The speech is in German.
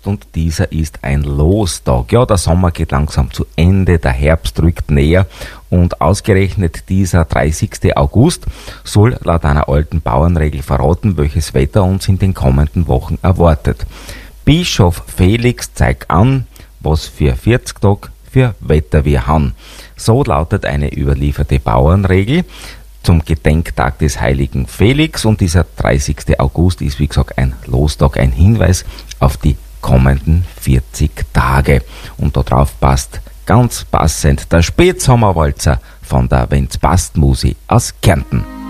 August und dieser ist ein Lostag. Ja, der Sommer geht langsam zu Ende, der Herbst rückt näher und ausgerechnet dieser 30. August soll laut einer alten Bauernregel verraten, welches Wetter uns in den kommenden Wochen erwartet. Bischof Felix zeigt an, was für 40 Tage für Wetter wir haben. So lautet eine überlieferte Bauernregel zum Gedenktag des heiligen Felix und dieser 30. August ist wie gesagt ein Lostag, ein Hinweis auf die kommenden 40 Tage. Und darauf passt ganz passend der Spätsommerwalzer von der Wenn's passt Musi aus Kärnten.